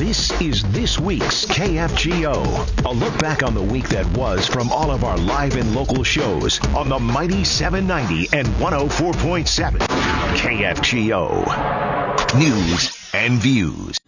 This is this week's KFGO. A look back on the week that was from all of our live and local shows on the mighty 790 and 104.7 KFGO. News and views.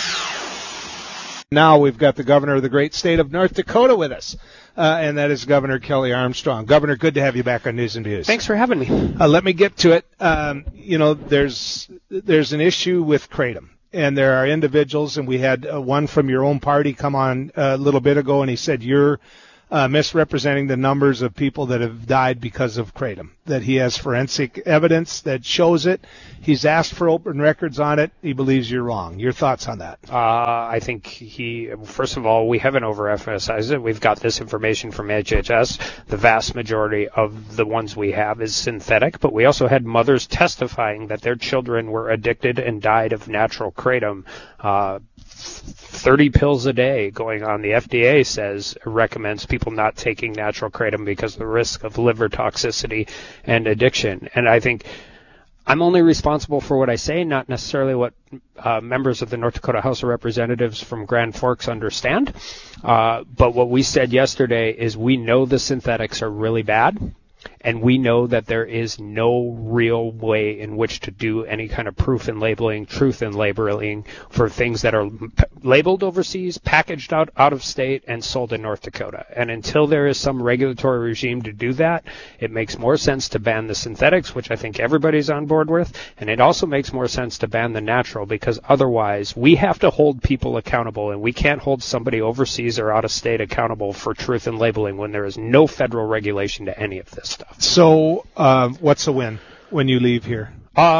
Now we've got the governor of the great state of North Dakota with us, and that is Governor Kelly Armstrong. Governor, good to have you back on News and Views. Thanks for having me. Let me get to it. There's an issue with Kratom, and there are individuals, and we had one from your own party come on a little bit ago, and he said you're misrepresenting the numbers of people that have died because of Kratom, that he has forensic evidence that shows it. He's asked for open records on it. He believes you're wrong. Your thoughts on that? I think first of all, we haven't overemphasized it. We've got this information from HHS. The vast majority of the ones we have is synthetic, but we also had mothers testifying that their children were addicted and died of natural Kratom. 30 pills a day going on. The FDA recommends people not taking natural Kratom because of the risk of liver toxicity and addiction. And I think I'm only responsible for what I say, not necessarily what members of the North Dakota House of Representatives from Grand Forks understand. But what we said yesterday is we know the synthetics are really bad. And we know that there is no real way in which to do any kind of proof in labeling, truth in labeling for things that are labeled overseas, packaged out of state, and sold in North Dakota. And until there is some regulatory regime to do that, it makes more sense to ban the synthetics, which I think everybody's on board with. And it also makes more sense to ban the natural, because otherwise we have to hold people accountable, and we can't hold somebody overseas or out of state accountable for truth in labeling when there is no federal regulation to any of this stuff. So, what's a win when you leave here?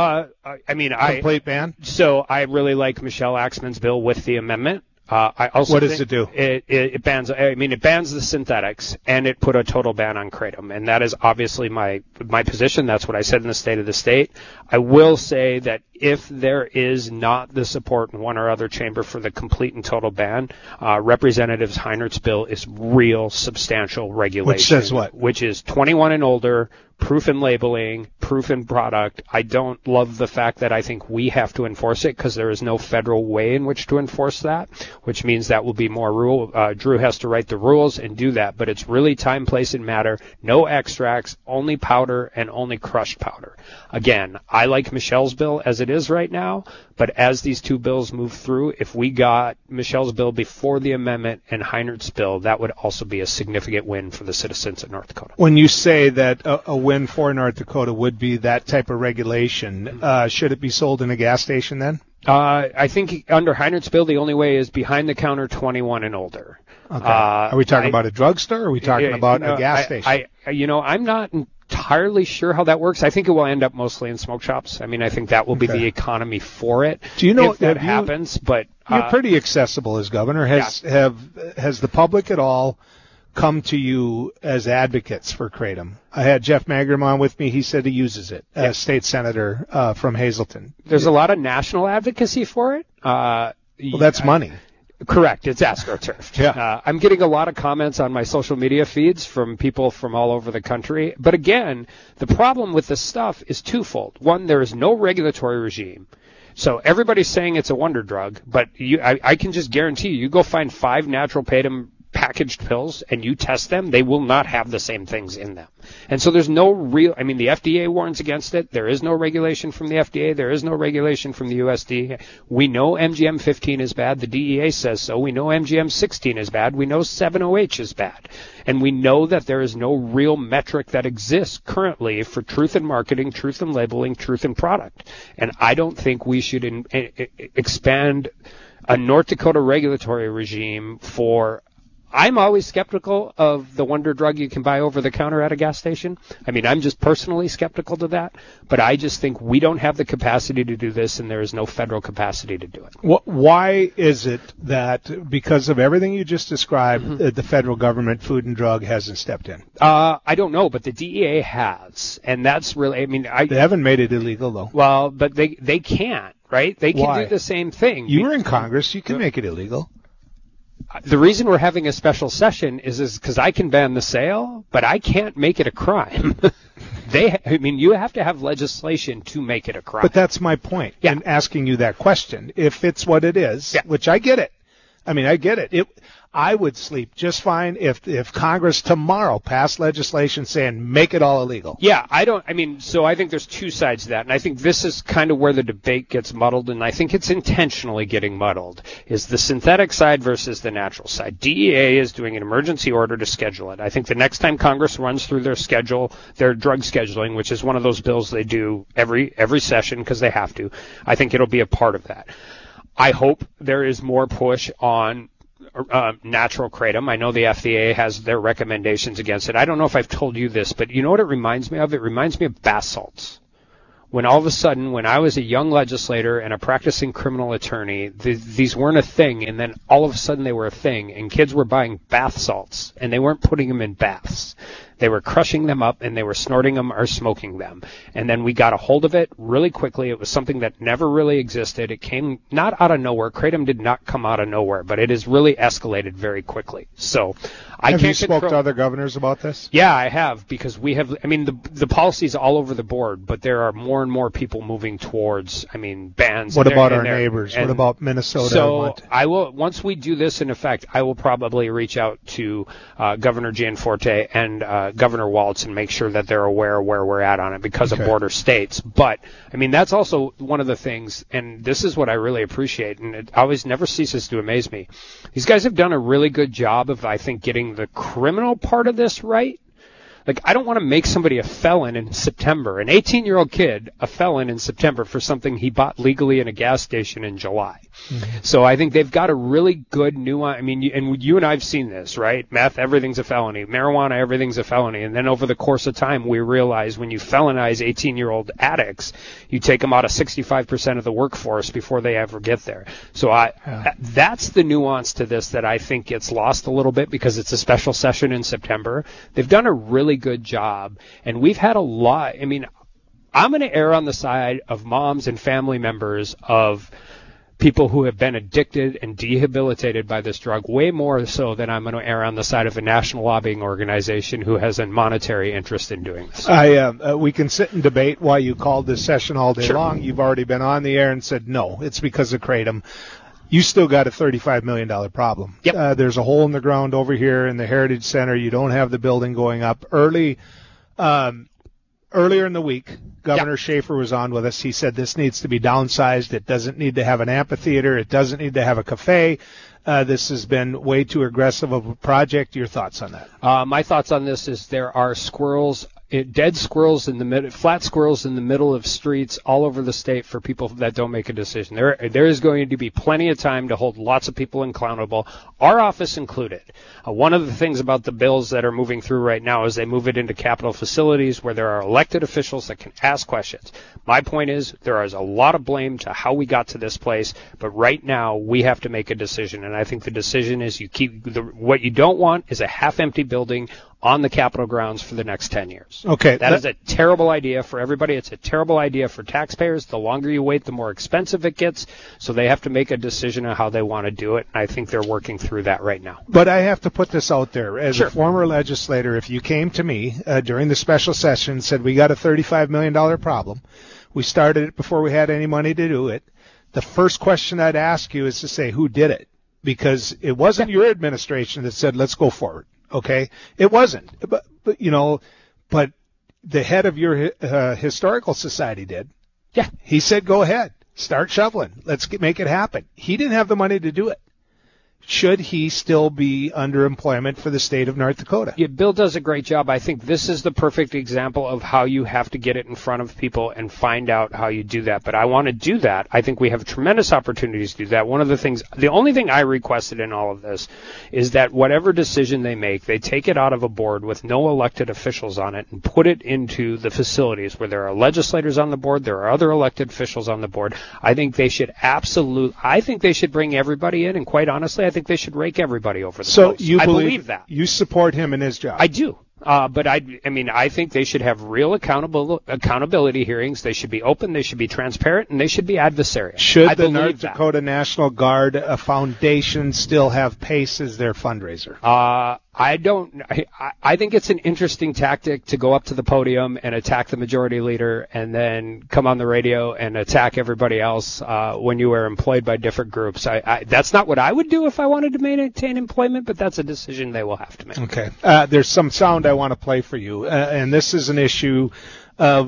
Complete ban? So I really like Michelle Axman's bill with the amendment. I also what does it do? It bans. It bans the synthetics, and it put a total ban on Kratom, and that is obviously my position. That's what I said in the State of the State. I will say that if there is not the support in one or other chamber for the complete and total ban, Representative Heinert's bill is real substantial regulation. Which says what? Which is 21 and older, proof in labeling, proof in product. I don't love the fact that I think we have to enforce it because there is no federal way in which to enforce that, which means that will be more rule. Drew has to write the rules and do that, but it's really time, place, and matter. No extracts, only powder and only crushed powder. Again, I like Michelle's bill as it is right now, but as these two bills move through, if we got Michelle's bill before the amendment and Heinert's bill, that would also be a significant win for the citizens of North Dakota. When you say that a win for North Dakota would be that type of regulation, should it be sold in a gas station then? I think under Heinert's bill, the only way is behind the counter 21 and older. Okay. Are we talking about a drugstore or are we talking about a gas station? I'm not entirely sure how that works. I think it will end up mostly in smoke shops. I mean, I think that will be the economy for it. Do you know if that happens? But you're pretty accessible as governor. Has the public at all come to you as advocates for Kratom? I had Jeff Magrum on with me. He said he uses it as state senator from Hazelton. There's a lot of national advocacy for it. Well, that's money. Correct. It's AstroTurf. Yeah. I'm getting a lot of comments on my social media feeds from people from all over the country. But again, the problem with this stuff is twofold. One, there is no regulatory regime. So everybody's saying it's a wonder drug, but I can just guarantee you go find 5 natural Kratom packaged pills and you test them, they will not have the same things in them. And so there's no real, the FDA warns against it. There is no regulation from the FDA. There is no regulation from the USD. We know MGM 15 is bad. The DEA says so. We know MGM 16 is bad. We know 7-OH is bad. And we know that there is no real metric that exists currently for truth in marketing, truth in labeling, truth in product. And I don't think we should expand a North Dakota regulatory regime for. I'm always skeptical of the wonder drug you can buy over the counter at a gas station. I'm just personally skeptical to that, but I just think we don't have the capacity to do this, and there is no federal capacity to do it. Why is it that, because of everything you just described, the federal government, Food and Drug, hasn't stepped in? I don't know, but the DEA has, and that's really, they haven't made it illegal, though. Well, but they can't, right? They can Why? do the same thing. You were in Congress. You can make it illegal. The reason we're having a special session is because I can ban the sale, but I can't make it a crime. you have to have legislation to make it a crime. But that's my point in asking you that question. If it's what it is, which I get it. I get it. I would sleep just fine if Congress tomorrow passed legislation saying make it all illegal. Yeah, so I think there's two sides to that, and I think this is kind of where the debate gets muddled, and I think it's intentionally getting muddled, is the synthetic side versus the natural side. DEA is doing an emergency order to schedule it. I think the next time Congress runs through their drug scheduling, which is one of those bills they do every session because they have to, I think it'll be a part of that. I hope there is more push on natural kratom. I know the FDA has their recommendations against it. I don't know if I've told you this, but you know what it reminds me of? It reminds me of bath salts. When all of a sudden, when I was a young legislator and a practicing criminal attorney, these weren't a thing, and then all of a sudden they were a thing, and kids were buying bath salts, and they weren't putting them in baths. They were crushing them up, and they were snorting them or smoking them. And then we got a hold of it really quickly. It was something that never really existed. It came not out of nowhere. Kratom did not come out of nowhere, but it has really escalated very quickly. So have you spoke to other governors about this? Yeah, I have, because we have, the policy's all over the board, but there are more and more people moving towards, bans. What about our neighbors? What about Minnesota? So I will, once we do this in effect, I will probably reach out to Governor Gianforte and Governor Walz and make sure that they're aware of where we're at on it because of border states. But, that's also one of the things, and this is what I really appreciate, and it always never ceases to amaze me. These guys have done a really good job of, I think, getting the criminal part of this right. Like, I don't want to make somebody a felon in September, an 18-year-old kid a felon in September for something he bought legally in a gas station in July. Mm-hmm. So I think they've got a really good nuance. And you and I have seen this, right? Meth, everything's a felony. Marijuana, everything's a felony. And then over the course of time, we realize when you felonize 18-year-old addicts, you take them out of 65% of the workforce before they ever get there. So that's the nuance to this that I think gets lost a little bit because it's a special session in September. They've done a really good job, and we've had a lot. I'm going to err on the side of moms and family members of people who have been addicted and rehabilitated by this drug way more so than I'm going to err on the side of a national lobbying organization who has a monetary interest in doing this. We can sit and debate why you called this session all day long. You've already been on the air and said, no, it's because of Kratom. You still got a $35 million problem. Yep. There's a hole in the ground over here in the Heritage Center. You don't have the building going up. Earlier in the week, Governor Schaefer was on with us. He said this needs to be downsized. It doesn't need to have an amphitheater. It doesn't need to have a cafe. This has been way too aggressive of a project. Your thoughts on that? My thoughts on this is there are dead squirrels in the middle, flat squirrels in the middle of streets all over the state for people that don't make a decision. There is going to be plenty of time to hold lots of people accountable, our office included. One of the things about the bills that are moving through right now is they move it into Capitol facilities where there are elected officials that can ask questions. My point is there is a lot of blame to how we got to this place, but right now we have to make a decision, and I think the decision is what you don't want is a half-empty building on the Capitol grounds for the next 10 years. Okay. That is a terrible idea for everybody. It's a terrible idea for taxpayers. The longer you wait, the more expensive it gets. So they have to make a decision on how they want to do it. And I think they're working through that right now. But I have to put this out there. As a former legislator, if you came to me during the special session and said, we got a $35 million problem, we started it before we had any money to do it, the first question I'd ask you is to say, who did it? Because it wasn't your administration that said, let's go forward. Okay, it wasn't, but the head of your historical society did. Yeah, he said, "Go ahead, start shoveling. Let's make it happen." He didn't have the money to do it. Should he still be under employment for the state of North Dakota? Yeah, Bill does a great job. I think this is the perfect example of how you have to get it in front of people and find out how you do that. But I want to do that. I think we have tremendous opportunities to do that. The only thing I requested in all of this is that whatever decision they make, they take it out of a board with no elected officials on it and put it into the facilities where there are legislators on the board, there are other elected officials on the board. I think they should bring everybody in, and quite honestly, I think they should rake everybody over the post. So I believe that. You support him in his job? I do. But I think they should have real accountability hearings. They should be open, they should be transparent, and they should be adversarial. Should the North Dakota National Guard Foundation still have PACE as their fundraiser? I think it's an interesting tactic to go up to the podium and attack the majority leader and then come on the radio and attack everybody else when you are employed by different groups. That's not what I would do if I wanted to maintain employment, but that's a decision they will have to make. Okay. There's some sound I want to play for you, and this is an issue of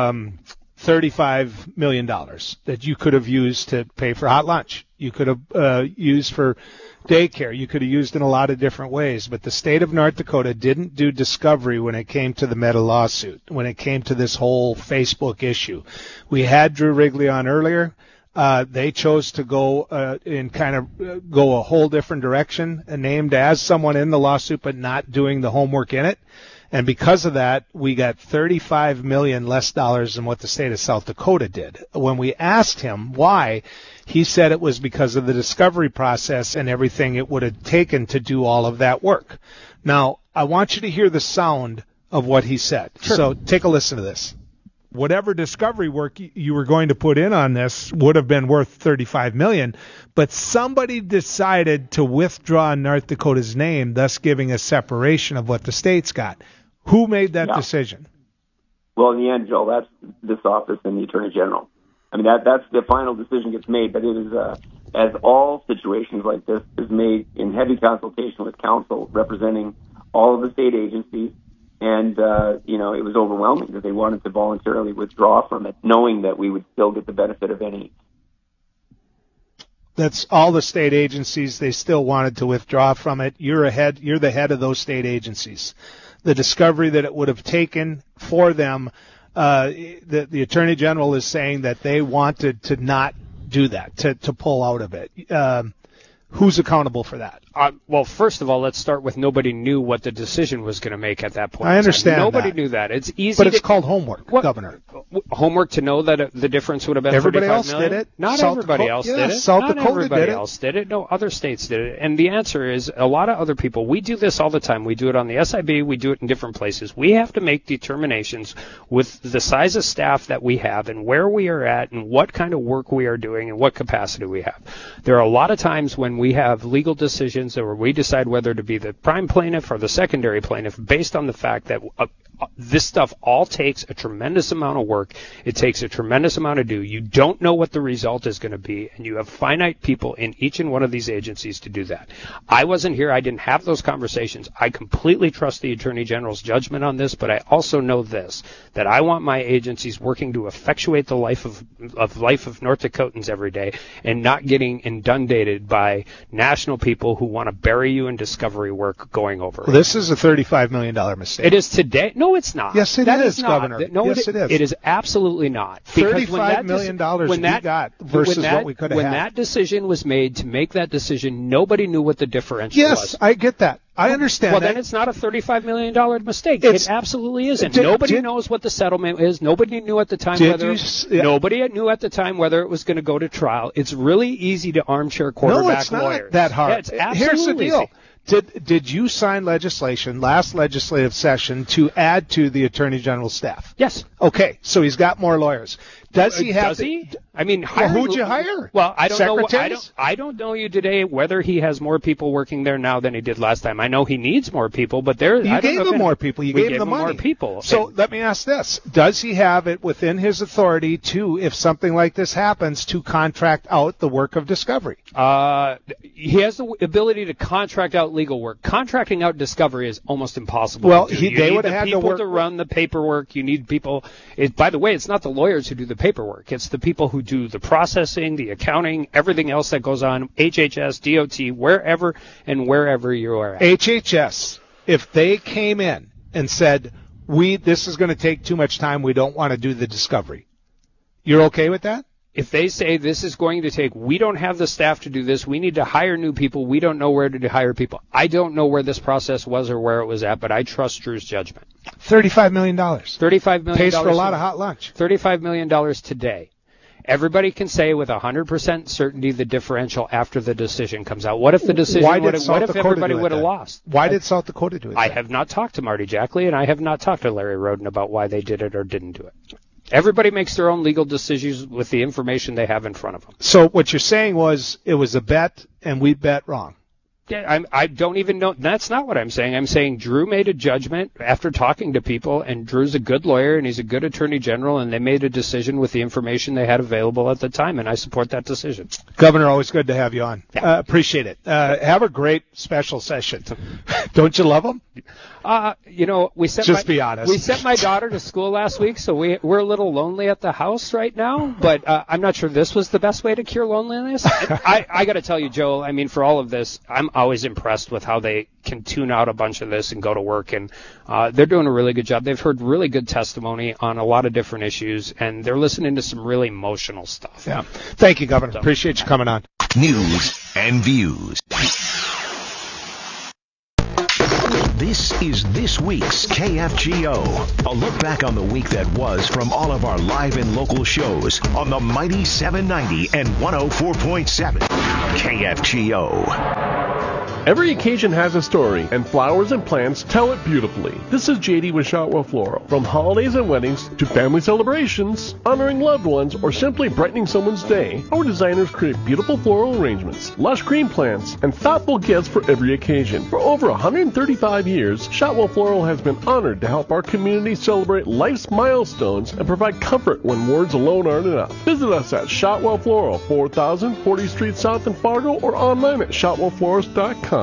$35 million that you could have used to pay for hot lunch. You could have used for daycare. You could have used in a lot of different ways, but the state of North Dakota didn't do discovery when it came to the Meta lawsuit, when it came to this whole Facebook issue. We had Drew Wrigley on earlier. They chose to go go a whole different direction, named as someone in the lawsuit but not doing the homework in it. And because of that, we got $35 million less dollars than what the state of South Dakota did. When we asked him why, he said it was because of the discovery process and everything it would have taken to do all of that work. Now, I want you to hear the sound of what he said. Sure. So take a listen to this. Whatever discovery work you were going to put in on this would have been worth $35 million, but somebody decided to withdraw North Dakota's name, thus giving a separation of what the state's got. Who made that decision? Well, in the end, Joe, that's this office and the Attorney General. I mean, that's the final decision gets made, but it is, as all situations like this, is made in heavy consultation with counsel representing all of the state agencies. And, it was overwhelming that they wanted to voluntarily withdraw from it, knowing that we would still get the benefit of any. That's all the state agencies. They still wanted to withdraw from it. You're the head of those state agencies. The discovery that it would have taken for them, the Attorney General is saying that they wanted to not do that, to pull out of it. Who's accountable for that? Well, first of all, let's start with nobody knew what the decision was going to make at that point. I understand Nobody that. knew that. It's easy. But it's called homework, Governor. Homework to know that the difference would have been everybody $35 else million? Did it. Not South everybody Dakota, else yeah, did it. South Not Dakota everybody did it. else did it. No, other states did it. And the answer is a lot of other people. We do this all the time. We do it on the SIB. We do it in different places. We have to make determinations with the size of staff that we have and where we are at and what kind of work we are doing and what capacity we have. There are a lot of times when we have legal decisions or we decide whether to be the prime plaintiff or the secondary plaintiff based on the fact that this stuff all takes a tremendous amount of work. It takes a tremendous amount to do. You don't know what the result is going to be, and you have finite people in each and one of these agencies to do that. I wasn't here. I didn't have those conversations. I completely trust the Attorney General's judgment on this, but I also know this, that I want my agencies working to effectuate the life of North Dakotans every day and not getting inundated by national people who want to bury you in discovery work going over. Well, this is a $35 million mistake. It is today. No, it's not. Yes, it is, Governor. No, yes, it is. It is absolutely not. $35 million we got versus what we could have had. When that decision was made to make that decision, nobody knew what the differential was. Yes, I get that. I understand well, that. Then it's not a $35 million mistake. It absolutely isn't. Nobody knows what the settlement is. Nobody knew at the time nobody knew at the time whether it was going to go to trial. It's really easy to armchair quarterback lawyers. No, it's not lawyers. that hard. Yeah, it's absolutely Here's the deal. easy. Did you sign legislation last legislative session to add to the Attorney General's staff? Yes. Okay, so he's got more lawyers. Does he have? Does he? I mean, who'd you hire? Well, I don't Secretaries? know. I don't know you today whether he has more people working there now than he did last time. I know he needs more people, but you gave him more people. You gave him the money. More people. So let me ask this: does he have it within his authority to, if something like this happens, to contract out the work of discovery? He has the ability to contract out legal work. Contracting out discovery is almost impossible. Well, to do. they would have had people to work to run the paperwork. You need people. By the way, it's not the lawyers who do the paperwork. It's the people who do the processing, the accounting, everything else that goes on. HHS, DOT, wherever you are at. HHS, if they came in and said, this is going to take too much time, we don't want to do the discovery, you're okay with that? If they say this is going to take, we don't have the staff to do this, we need to hire new people, we don't know where to hire people. I don't know where this process was or where it was at, but I trust Drew's judgment. $35 million. $35 million. Pays for a lot of hot lunch. $35 million today. Everybody can say with 100% certainty the differential after the decision comes out. What if the decision what if everybody would have lost? Why did South Dakota do it? I have not talked to Marty Jackley, and I have not talked to Larry Roden about why they did it or didn't do it. Everybody makes their own legal decisions with the information they have in front of them. So what you're saying was it was a bet, and we bet wrong. I don't even know. That's not what I'm saying. I'm saying Drew made a judgment after talking to people, and Drew's a good lawyer, and he's a good attorney general, and they made a decision with the information they had available at the time, and I support that decision. Governor, always good to have you on. Yeah. Appreciate it. Have a great special session. Don't you love them? We sent be honest. We sent my daughter to school last week, so we're a little lonely at the house right now, but I'm not sure this was the best way to cure loneliness. I got to tell you, Joel, I mean, for all of this, I'm always impressed with how they can tune out a bunch of this and go to work, and they're doing a really good job. They've heard really good testimony on a lot of different issues, and they're listening to some really emotional stuff. Yeah. Thank you, Governor. Appreciate you coming on. News and views. This is this week's KFGO. A look back on the week that was from all of our live and local shows on the Mighty 790 and 104.7 KFGO. Every occasion has a story, and flowers and plants tell it beautifully. This is JD with Shotwell Floral. From holidays and weddings to family celebrations, honoring loved ones, or simply brightening someone's day, our designers create beautiful floral arrangements, lush green plants, and thoughtful gifts for every occasion. For over 135 years, Shotwell Floral has been honored to help our community celebrate life's milestones and provide comfort when words alone aren't enough. Visit us at Shotwell Floral, 4000 40th Street South in Fargo, or online at shotwellflorist.com.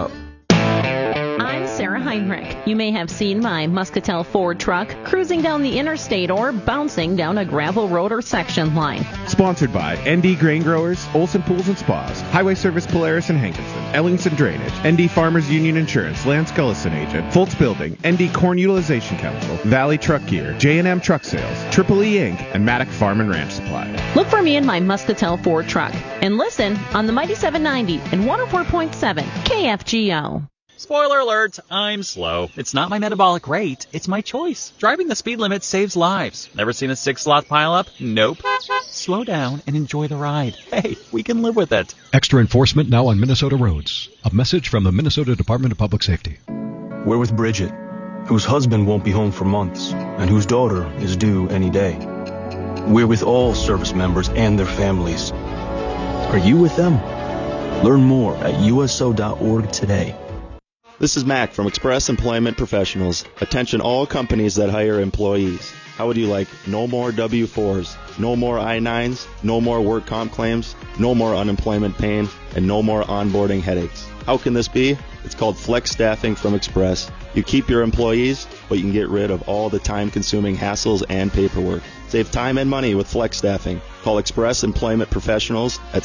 I'm Sarah Heinrich. You may have seen my Muscatel Ford truck cruising down the interstate or bouncing down a gravel road or section line. Sponsored by ND Grain Growers, Olson Pools and Spas, Highway Service Polaris and Hankinson, Ellingson Drainage, ND Farmers Union Insurance, Lance Gullison Agent, Foltz Building, ND Corn Utilization Council, Valley Truck Gear, J&M Truck Sales, Triple E Inc., and Maddock Farm and Ranch Supply. Look for me in my Muscatel Ford truck and listen on the Mighty 790 and 104.7 KFGO. Spoiler alert, I'm slow. It's not my metabolic rate, it's my choice. Driving the speed limit saves lives. Never seen a 6-slot pileup? Nope. Slow down and enjoy the ride. Hey, we can live with it. Extra enforcement now on Minnesota roads. A message from the Minnesota Department of Public Safety. We're with Bridget, whose husband won't be home for months, and whose daughter is due any day. We're with all service members and their families. Are you with them? Learn more at uso.org today. This is Mac from Express Employment Professionals. Attention all companies that hire employees. How would you like no more W-4s, no more I-9s, no more work comp claims, no more unemployment pain, and no more onboarding headaches? How can this be? It's called Flex Staffing from Express. You keep your employees, but you can get rid of all the time-consuming hassles and paperwork. Save time and money with Flex Staffing. Call Express Employment Professionals at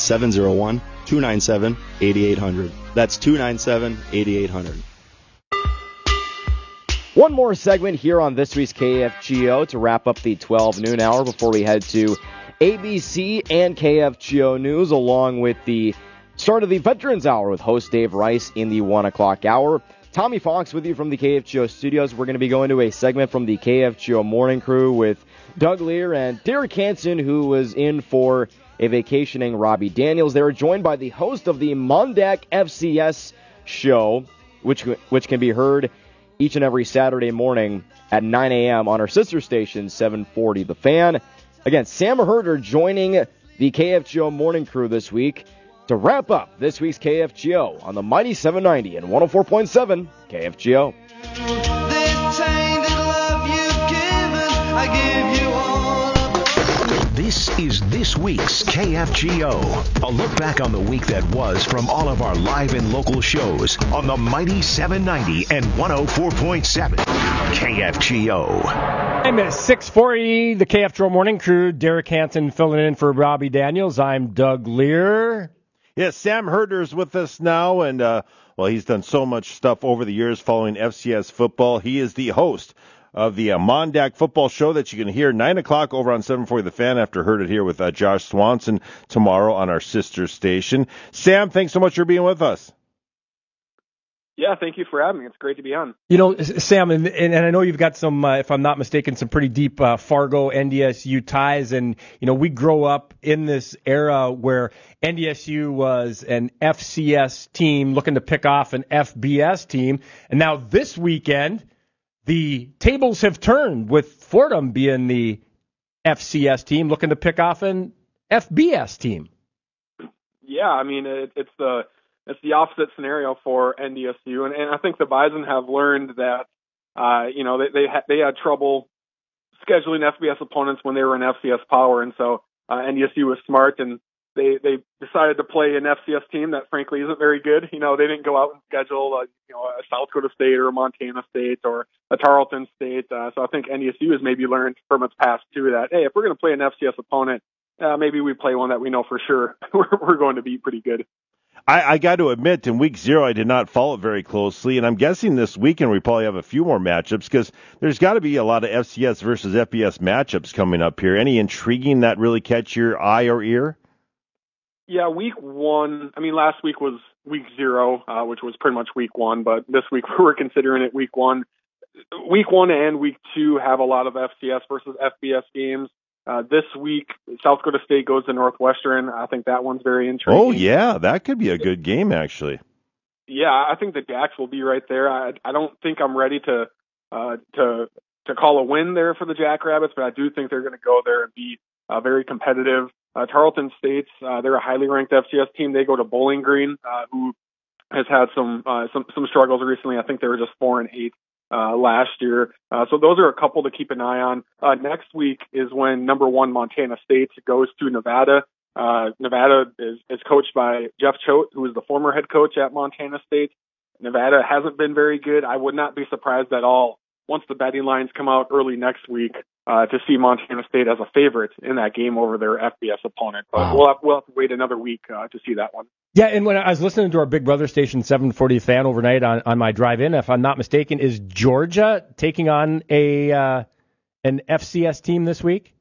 701-297-8800. That's 297-8800. One more segment here on this week's KFGO to wrap up the 12 noon hour before we head to ABC and KFGO News, along with the start of the Veterans Hour with host Dave Rice in the 1 o'clock hour. Tommy Fox with you from the KFGO studios. We're going to be going to a segment from the KFGO Morning Crew with Doug Lear and Derek Hansen, who was in for a vacationing Robbie Daniels. They were joined by the host of the Mondack FCS show, which can be heard each and every Saturday morning at 9 a.m. on our sister station, 740 The Fan. Again, Sam Herder joining the KFGO Morning Crew this week to wrap up this week's KFGO on the Mighty 790 and 104.7 KFGO. This is this week's KFGO. A look back on the week that was from all of our live and local shows on the Mighty 790 and 104.7 KFGO. I'm at 640, the KFGO Morning Crew. Derek Hansen filling in for Robbie Daniels. I'm Doug Lear. Yes, Sam Herder's with us now, and he's done so much stuff over the years following FCS football. He is the host of the Mondack football show that you can hear 9 o'clock over on 740 The Fan after heard it here with Josh Swanson tomorrow on our sister station. Sam, thanks so much for being with us. Yeah, thank you for having me. It's great to be on. You know, Sam, and I know you've got some, if I'm not mistaken, some pretty deep Fargo NDSU ties. And, you know, we grow up in this era where NDSU was an FCS team looking to pick off an FBS team. And now this weekend, the tables have turned with Fordham being the FCS team looking to pick off an FBS team. Yeah, I mean, it's the it's the opposite scenario for NDSU, and I think the Bison have learned that they had trouble scheduling FBS opponents when they were in FCS power, and so NDSU was smart, and they decided to play an FCS team that frankly isn't very good. They didn't go out and schedule a South Dakota State or a Montana State or a Tarleton State. So I think NDSU has maybe learned from its past too that, hey, if we're going to play an FCS opponent, maybe we play one that we know for sure we're going to be pretty good. I got to admit, in week 0, I did not follow it very closely, and I'm guessing this weekend we probably have a few more matchups because there's got to be a lot of FCS versus FBS matchups coming up here. Any intriguing that really catch your eye or ear? Yeah, week 1, last week was week 0, which was pretty much week 1, but this week we're considering it week 1. Week 1 and week 2 have a lot of FCS versus FBS games. This week, South Dakota State goes to Northwestern. I think that one's very intriguing. Oh, yeah, that could be a good game, actually. Yeah, I think the Jacks will be right there. I don't think I'm ready to call a win there for the Jackrabbits, but I do think they're going to go there and be very competitive. Tarleton State, they're a highly ranked FCS team. They go to Bowling Green, who has had some struggles recently. I think they were just 4-8 last year. So those are a couple to keep an eye on. Next week is when number 1 Montana State goes to Nevada. Nevada is coached by Jeff Choate, who is the former head coach at Montana State. Nevada hasn't been very good. I would not be surprised at all once the betting lines come out early next week to see Montana State as a favorite in that game over their FBS opponent. But we'll have to wait another week to see that one. Yeah, and when I was listening to our Big Brother Station 740 fan overnight on my drive in, if I'm not mistaken, is Georgia taking on an FCS team this week?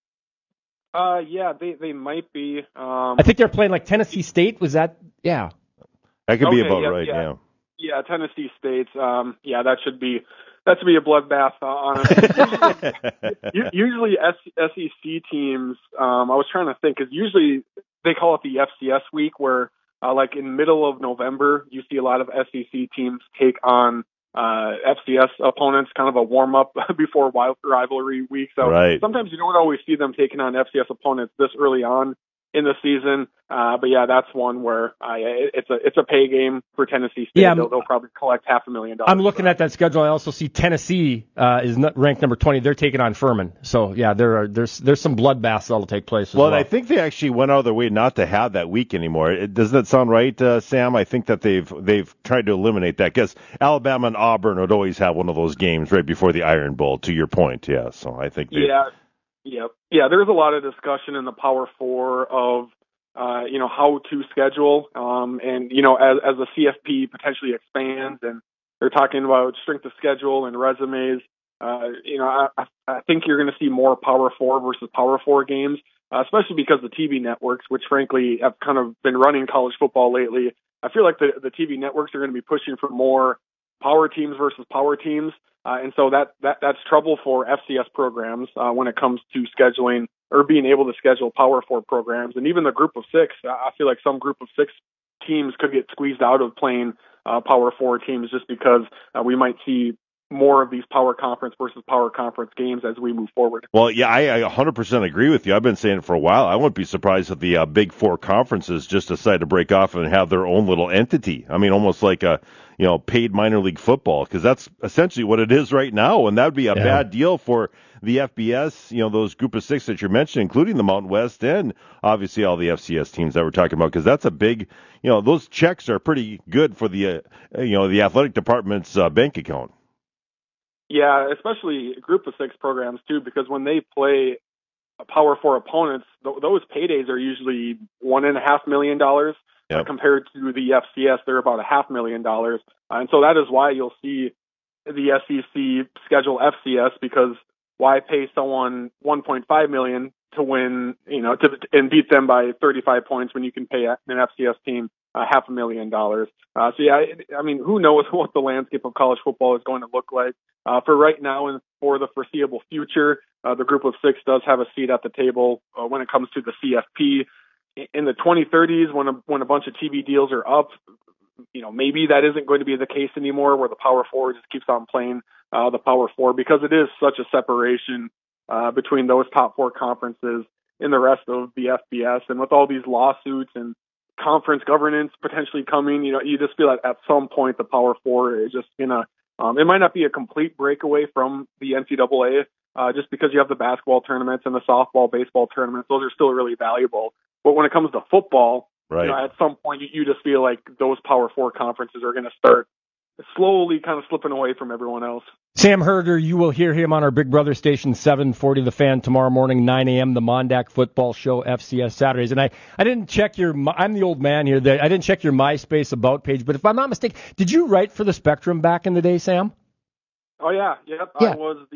Yeah, they might be. I think they're playing like Tennessee State. Was that? Yeah. That could be about right, yeah. Yeah, Tennessee State. That should be a bloodbath, honestly. Usually SEC teams, I was trying to think, because usually they call it the FCS week, where like in middle of November, you see a lot of SEC teams take on FCS opponents, kind of a warm-up before rivalry week. So Sometimes you don't always see them taking on FCS opponents this early on in the season. But yeah, that's one where it's a pay game for Tennessee State. Yeah, they'll probably collect $500,000. I'm looking at that schedule. I also see Tennessee is ranked number 20. They're taking on Furman. So yeah, there's some bloodbaths that'll take place as well. I think they actually went out of their way not to have that week anymore. Doesn't that sound right, Sam? I think that they've tried to eliminate that because Alabama and Auburn would always have one of those games right before the Iron Bowl. To your point, yeah. So I think Yeah, there's a lot of discussion in the Power Four of, how to schedule. And, as the CFP potentially expands and they're talking about strength of schedule and resumes, I think you're going to see more Power Four versus Power Four games, especially because the TV networks, which frankly have kind of been running college football lately, I feel like the TV networks are going to be pushing for more power teams versus power teams. And so that's trouble for FCS programs when it comes to scheduling or being able to schedule Power 4 programs. And even the group of 6, I feel like some group of 6 teams could get squeezed out of playing Power 4 teams just because we might see more of these power conference versus power conference games as we move forward. Well, yeah, I 100% agree with you. I've been saying it for a while. I wouldn't be surprised if the Big Four conferences just decide to break off and have their own little entity. I mean, almost like a paid minor league football, because that's essentially what it is right now, and that would be a bad deal for the FBS, those group of 6 that you're mentioning, including the Mountain West and obviously all the FCS teams that we're talking about, because that's a big, those checks are pretty good for the, the athletic department's bank account. Yeah, especially group of 6 programs too, because when they play Power 4 opponents, those paydays are usually $1.5 million. Compared to the FCS, they're about $500,000. And so that is why you'll see the SEC schedule FCS, because why pay someone $1.5 million to win, and beat them by 35 points when you can pay an FCS team $500,000. So yeah, I mean, who knows what the landscape of college football is going to look like. For right now and for the foreseeable future, the group of 6 does have a seat at the table when it comes to the CFP. In the 2030s, when a bunch of TV deals are up, maybe that isn't going to be the case anymore, where the Power 4 just keeps on playing the Power 4, because it is such a separation between those top 4 conferences and the rest of the FBS. And with all these lawsuits and conference governance potentially coming. You just feel like at some point the Power Four is just gonna. It might not be a complete breakaway from the NCAA, just because you have the basketball tournaments and the softball, baseball tournaments. Those are still really valuable. But when it comes to football, right. At some point you just feel like those Power Four conferences are going to start slowly kind of slipping away from everyone else. Sam Herder, you will hear him on our Big Brother station, 740 The Fan, tomorrow morning, 9 a.m., the Mondack Football Show, FCS Saturdays. And I didn't check I'm the old man here, I didn't check your MySpace About page, but if I'm not mistaken, did you write for the Spectrum back in the day, Sam? Oh, yeah. Yep. Yeah.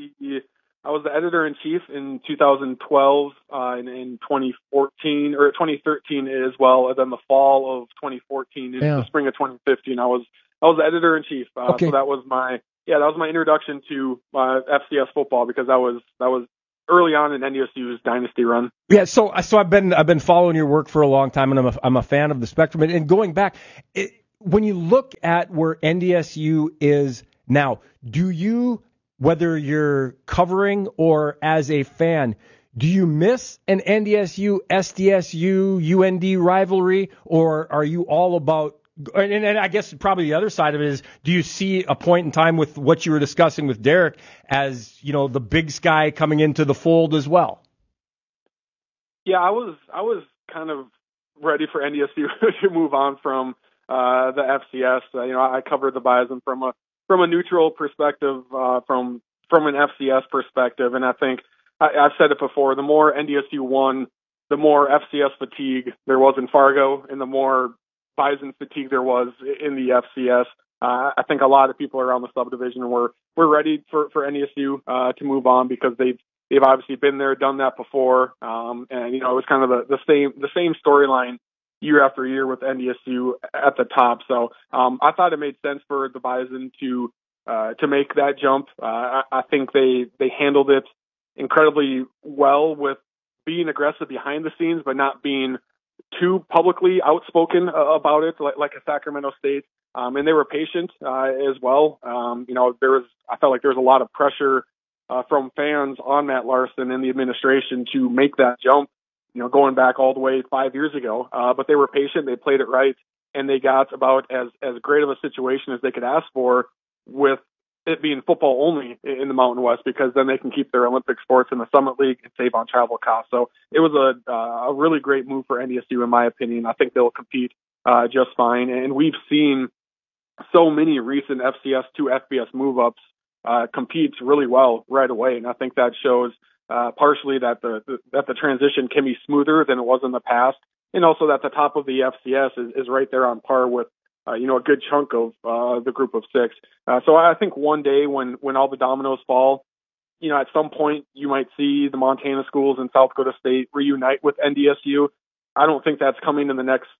I was the editor-in-chief in 2012, and in 2014, or 2013 as well, and then the fall of 2014, in the spring of 2015, I was the editor-in-chief. Okay. So that was my introduction to FCS football, because that was early on in NDSU's dynasty run. Yeah, so I've been following your work for a long time, and I'm a fan of the Spectrum. And going back, when you look at where NDSU is now, do you, whether you're covering or as a fan, do you miss an NDSU, SDSU, UND rivalry, or are you all about? And I guess probably the other side of it is, do you see a point in time with what you were discussing with Derek as, the Big Sky coming into the fold as well? Yeah, I was kind of ready for NDSU to move on from the FCS. I covered the Bison from a neutral perspective, from an FCS perspective, and I think I've said it before. The more NDSU won, the more FCS fatigue there was in Fargo, and the more Bison fatigue there was in the FCS. I think a lot of people around the subdivision were ready for NDSU to move on, because they've obviously been there, done that before, and it was kind of the same storyline year after year with NDSU at the top. So I thought it made sense for the Bison to make that jump. I think they handled it incredibly well, with being aggressive behind the scenes, but not being too publicly outspoken about it, like a Sacramento State. And they were patient as well. I felt like there was a lot of pressure from fans on Matt Larson and the administration to make that jump, going back all the way 5 years ago. But they were patient, they played it right, and they got about as great of a situation as they could ask for, with it being football only in the Mountain West, because then they can keep their Olympic sports in the Summit League and save on travel costs. So it was a really great move for NDSU, in my opinion. I think they'll compete just fine. And we've seen so many recent FCS to FBS move-ups compete really well right away. And I think that shows partially that the transition can be smoother than it was in the past, and also that the top of the FCS is right there on par with a good chunk of the group of six. So I think one day when all the dominoes fall, at some point you might see the Montana schools and South Dakota State reunite with NDSU. I don't think that's coming in the next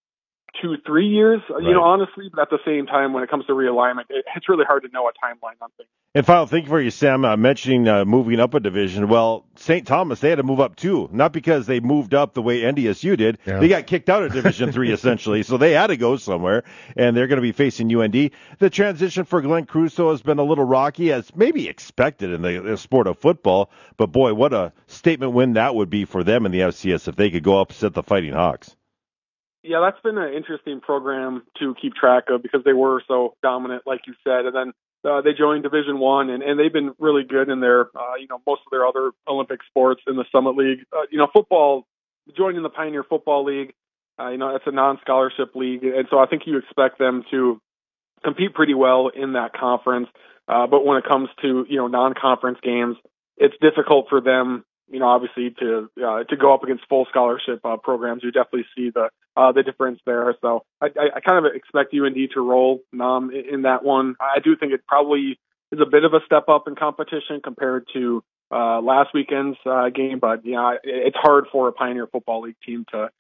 2-3 years, right. Honestly, but at the same time, when it comes to realignment, it's really hard to know a timeline on things. And final thing for you, Sam, mentioning moving up a division. Well, St. Thomas, they had to move up too, not because they moved up the way NDSU did. Yeah. They got kicked out of Division III essentially, so they had to go somewhere, and they're going to be facing UND. The transition for Glenn Crusoe has been a little rocky, as maybe expected in the sport of football, but boy, what a statement win that would be for them in the FCS if they could go upset the Fighting Hawks. Yeah, that's been an interesting program to keep track of, because they were so dominant, like you said, and then they joined Division I, and they've been really good in their, most of their other Olympic sports in the Summit League. Football, joining the Pioneer Football League, it's a non-scholarship league, and so I think you expect them to compete pretty well in that conference. But when it comes to, non-conference games, it's difficult for them, obviously to go up against full scholarship programs. You definitely see the difference there. So I kind of expect UND to roll in that one. I do think it probably is a bit of a step up in competition compared to last weekend's game, but it's hard for a Pioneer Football League team to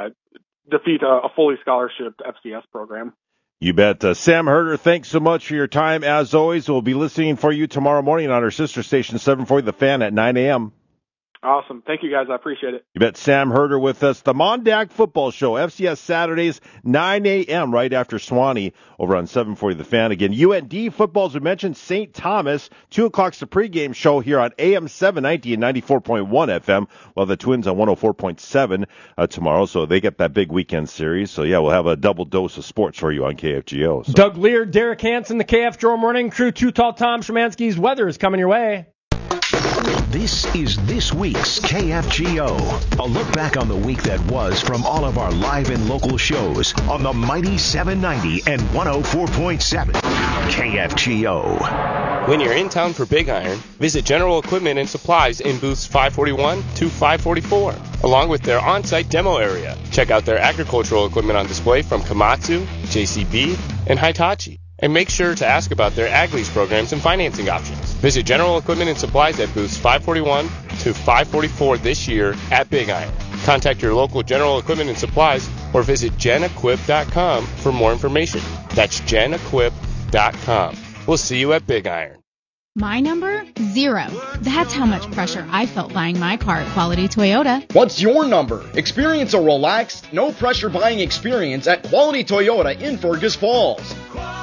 defeat a fully scholarship FCS program. You bet. Sam Herder, thanks so much for your time. As always, we'll be listening for you tomorrow morning on our sister station, 740 The Fan, at 9 a.m. Awesome. Thank you, guys. I appreciate it. You bet. Sam Herder with us. The Mondack Football Show, FCS Saturdays, 9 a.m. right after Swanee over on 740 The Fan. Again, UND football, as we mentioned, St. Thomas, 2 o'clock's the pregame show here on AM 790 and 94.1 FM, while the Twins on 104.7 tomorrow. So they get that big weekend series. So, yeah, we'll have a double dose of sports for you on KFGO. So. Doug Lear, Derek Hansen, the KFGO Morning Crew, Too Tall Tom Szymanski's weather is coming your way. This is this week's KFGO. A look back on the week that was from all of our live and local shows on the Mighty 790 and 104.7 KFGO. When you're in town for Big Iron, visit General Equipment and Supplies in booths 541 to 544, along with their on-site demo area. Check out their agricultural equipment on display from Komatsu, JCB, and Hitachi. And make sure to ask about their ag lease programs and financing options. Visit General Equipment and Supplies at booths 541 to 544 this year at Big Iron. Contact your local General Equipment and Supplies or visit genequip.com for more information. That's genequip.com. We'll see you at Big Iron. My number? 0. That's how much pressure I felt buying my car at Quality Toyota. What's your number? Experience a relaxed, no-pressure buying experience at Quality Toyota in Fergus Falls.